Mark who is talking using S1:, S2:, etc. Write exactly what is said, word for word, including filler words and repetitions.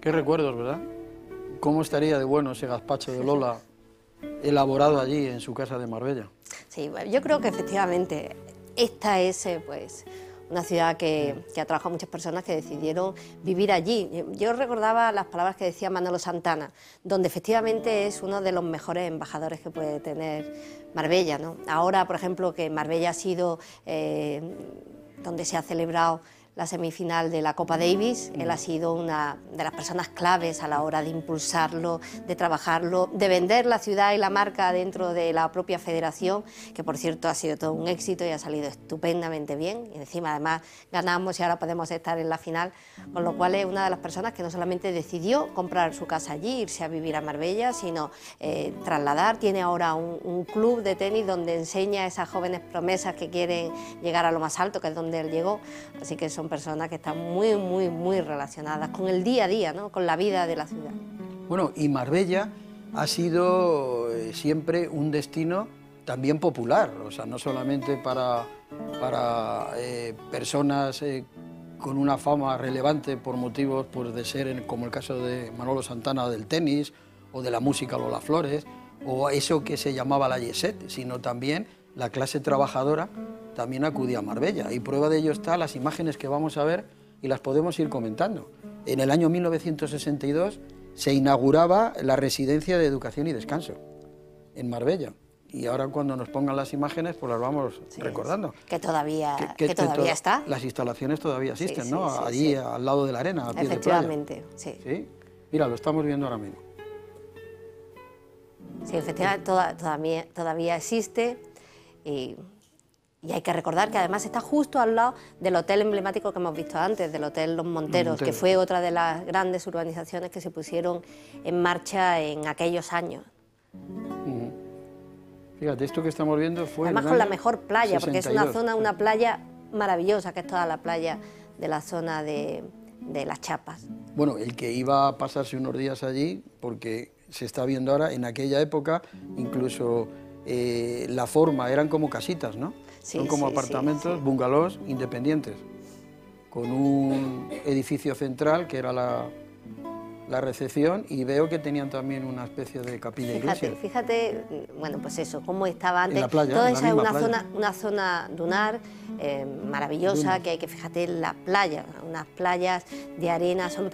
S1: Qué recuerdos, ¿verdad? ¿Cómo estaría de bueno ese gazpacho de Lola elaborado allí en su casa de Marbella?
S2: Sí, yo creo que efectivamente esta es eh, pues, una ciudad que, que ha trabajado a muchas personas que decidieron vivir allí. Yo recordaba las palabras que decía Manolo Santana, donde efectivamente es uno de los mejores embajadores que puede tener Marbella, ¿no? Ahora, por ejemplo, que Marbella ha sido eh, donde se ha celebrado la semifinal de la Copa Davis, él ha sido una de las personas claves a la hora de impulsarlo, de trabajarlo, de vender la ciudad y la marca dentro de la propia federación, que por cierto ha sido todo un éxito y ha salido estupendamente bien, y encima además ganamos y ahora podemos estar en la final, con lo cual es una de las personas que no solamente decidió comprar su casa allí, irse a vivir a Marbella, sino eh, trasladar, tiene ahora un, un club de tenis donde enseña a esas jóvenes promesas que quieren llegar a lo más alto, que es donde él llegó, así que son personas que están muy, muy, muy relacionadas con el día a día, ¿no? Con la vida de la ciudad.
S1: Bueno, y Marbella ha sido eh, siempre un destino también popular, o sea, no solamente para, para eh, personas eh, con una fama relevante por motivos pues, de ser, en, como el caso de Manolo Santana, del tenis, o de la música Lola Flores, o eso que se llamaba la Yeset, sino también la clase trabajadora también acudía a Marbella, y prueba de ello está las imágenes que vamos a ver y las podemos ir comentando. En el año mil novecientos sesenta y dos se inauguraba la Residencia de Educación y Descanso en Marbella, y ahora cuando nos pongan las imágenes pues las vamos sí, recordando.
S2: Que todavía, que, que, que todavía to está.
S1: Las instalaciones todavía existen,
S2: sí, sí,
S1: ¿no?
S2: Sí,
S1: Allí
S2: sí.
S1: al lado de la arena, a pie
S2: efectivamente,
S1: de playa.
S2: sí.
S1: sí. Mira, lo estamos viendo ahora mismo.
S2: Sí, efectivamente toda, todavía, todavía existe y... Y hay que recordar que además está justo al lado del hotel emblemático que hemos visto antes, del Hotel Los Monteros, Montero. que fue otra de las grandes urbanizaciones que se pusieron en marcha en aquellos años.
S1: Uh-huh. Fíjate, esto que estamos viendo fue...
S2: Además con la mejor playa, porque es una zona, una playa maravillosa, que es toda la playa de la zona de, de Las Chapas.
S1: Bueno, el que iba a pasarse unos días allí, porque se está viendo ahora, en aquella época, incluso eh, la forma, eran como casitas, ¿no?
S2: Sí,
S1: Son como
S2: sí,
S1: apartamentos,
S2: sí, sí.
S1: bungalows independientes, con un edificio central que era la, la recepción, y veo que tenían también una especie de capilla
S2: fíjate,
S1: iglesia.
S2: Fíjate, bueno, pues eso, cómo estaba antes.
S1: En la playa,
S2: Toda
S1: en la
S2: esa es una
S1: playa.
S2: zona, una zona dunar eh, maravillosa, Dunas. que hay que, fíjate, la playa, unas playas de arena absolutamente